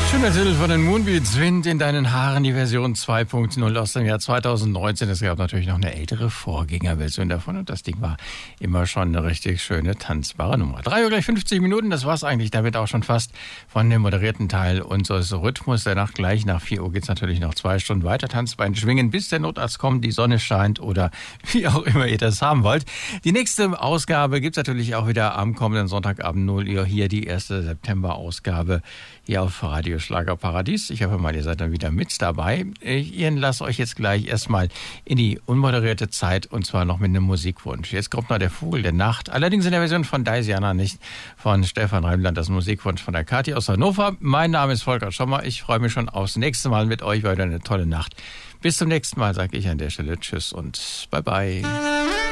Schöner Titel von den Moonbeats, Wind in deinen Haaren, die Version 2.0 aus dem Jahr 2019. Es gab natürlich noch eine ältere Vorgängerversion davon und das Ding war immer schon eine richtig schöne, tanzbare Nummer. 3 Uhr gleich 50 Minuten, das war's eigentlich damit auch schon fast von dem moderierten Teil unseres Rhythmus. Danach gleich nach 4 Uhr geht's natürlich noch 2 Stunden weiter, Tanzbein schwingen, bis der Notarzt kommt, die Sonne scheint oder wie auch immer ihr das haben wollt. Die nächste Ausgabe gibt's natürlich auch wieder am kommenden Sonntagabend 0 Uhr, hier die erste September-Ausgabe hier auf Radio Schlagerparadies. Ich hoffe mal, ihr seid dann wieder mit dabei. Ich lasse euch jetzt gleich erstmal in die unmoderierte Zeit und zwar noch mit einem Musikwunsch. Jetzt kommt noch der Vogel der Nacht, allerdings in der Version von Daisiana, nicht von Stefan Reimland, das Musikwunsch von der Kathi aus Hannover. Mein Name ist Volker Schommer, ich freue mich schon aufs nächste Mal mit euch, war wieder eine tolle Nacht. Bis zum nächsten Mal sage ich an der Stelle Tschüss und Bye-bye.